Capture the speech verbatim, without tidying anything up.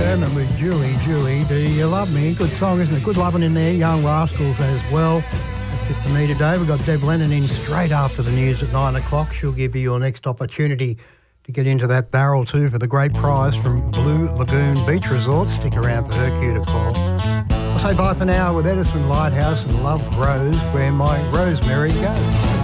Sherman with Julie, Julie, do you love me? Good song, isn't it? Good loving in there. Young Rascals as well. That's it for me today. We've got Deb Lennon in straight after the news at nine o'clock. She'll give you your next opportunity to get into that barrel too for the great prize from Blue Lagoon Beach Resort. Stick around for her cue to call. I'll say bye for now with Edison Lighthouse and Love Grows Where My Rosemary Goes.